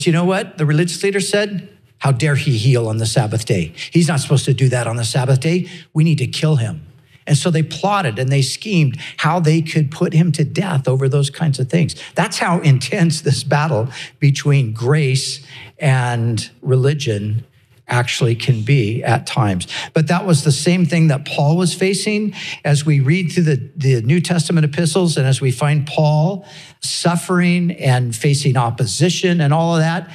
You know what the religious leader said? How dare he heal on the Sabbath day? He's not supposed to do that on the Sabbath day. We need to kill him. And so they plotted and they schemed how they could put him to death over those kinds of things. That's how intense this battle between grace and religion actually can be at times. But that was the same thing that Paul was facing as we read through the New Testament epistles and as we find Paul suffering and facing opposition and all of that.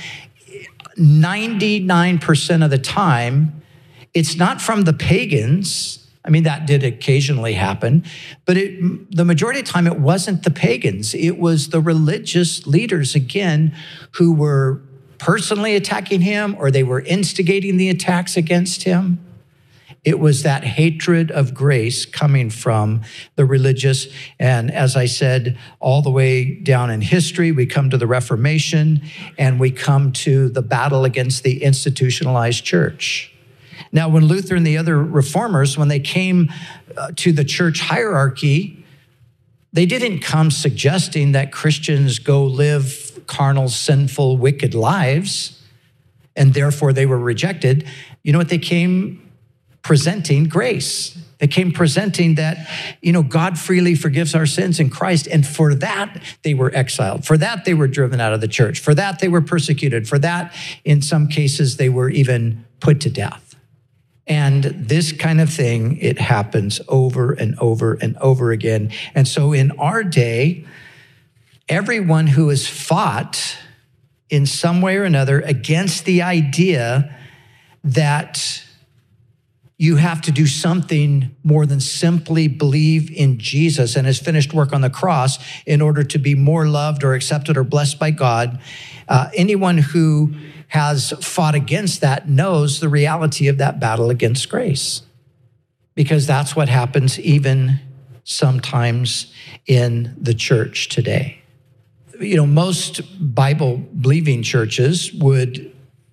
99% of the time, it's not from the pagans. I mean, that did occasionally happen, but the majority of the time, it wasn't the pagans. It was the religious leaders, again, who were personally attacking him or they were instigating the attacks against him. It was that hatred of grace coming from the religious. And as I said, all the way down in history, we come to the Reformation and we come to the battle against the institutionalized church. Now, when Luther and the other reformers, when they came to the church hierarchy, they didn't come suggesting that Christians go live carnal, sinful, wicked lives, and therefore they were rejected. You know what they came presenting? Grace. They came presenting that, God freely forgives our sins in Christ. And for that, they were exiled. For that, they were driven out of the church. For that, they were persecuted. For that, in some cases, they were even put to death. And this kind of thing, it happens over and over and over again. And so in our day, everyone who has fought in some way or another against the idea that you have to do something more than simply believe in Jesus and his finished work on the cross in order to be more loved or accepted or blessed by God. Anyone who has fought against that knows the reality of that battle against grace, because that's what happens even sometimes in the church today. Most Bible-believing churches would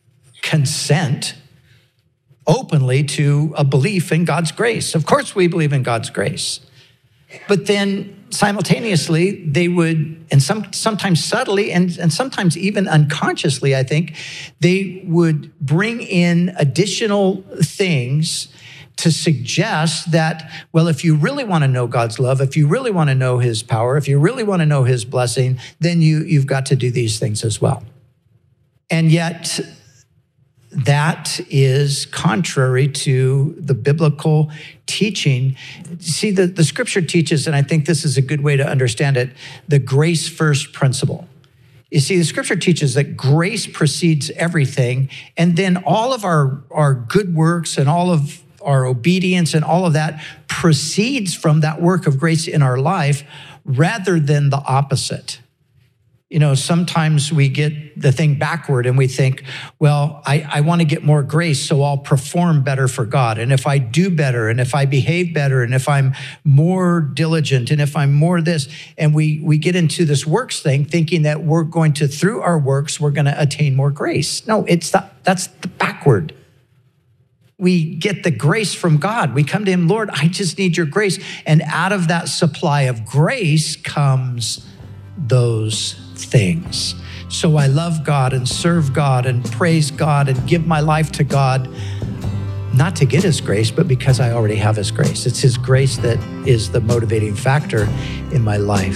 consent openly to a belief in God's grace. Of course, we believe in God's grace. But then simultaneously, they would, and sometimes subtly and sometimes even unconsciously, I think, they would bring in additional things to suggest that, well, if you really want to know God's love, if you really want to know his power, if you really want to know his blessing, then you've got to do these things as well. And yet, that is contrary to the biblical teaching. See, the scripture teaches, and I think this is a good way to understand it, the grace first principle. You see, the scripture teaches that grace precedes everything, and then all of our good works and all of our obedience and all of that proceeds from that work of grace in our life rather than the opposite. Sometimes we get the thing backward and we think, well, I want to get more grace, so I'll perform better for God. And if I do better, and if I behave better, and if I'm more diligent, and if I'm more this, and we get into this works thing thinking that we're going to, through our works, we're going to attain more grace. No, that's the backward. We get the grace from God. We come to him, Lord, I just need your grace. And out of that supply of grace comes those things. So I love God and serve God and praise God and give my life to God, not to get his grace, but because I already have his grace. It's his grace that is the motivating factor in my life.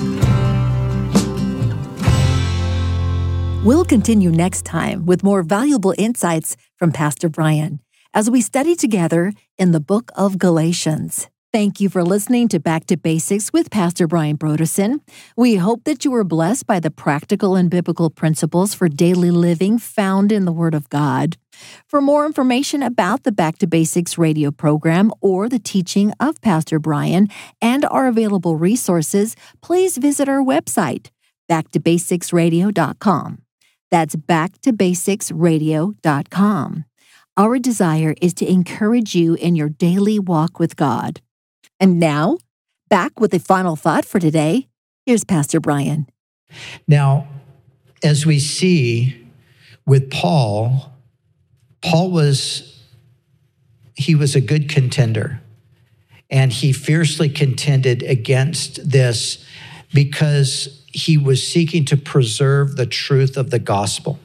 We'll continue next time with more valuable insights from Pastor Brian as we study together in the book of Galatians. Thank you for listening to Back to Basics with Pastor Brian Brodersen. We hope that you were blessed by the practical and biblical principles for daily living found in the Word of God. For more information about the Back to Basics radio program or the teaching of Pastor Brian and our available resources, please visit our website, backtobasicsradio.com. That's backtobasicsradio.com. Our desire is to encourage you in your daily walk with God. And now, back with the final thought for today, here's Pastor Brian. Now, as we see with Paul was a good contender, and he fiercely contended against this because he was seeking to preserve the truth of the gospel.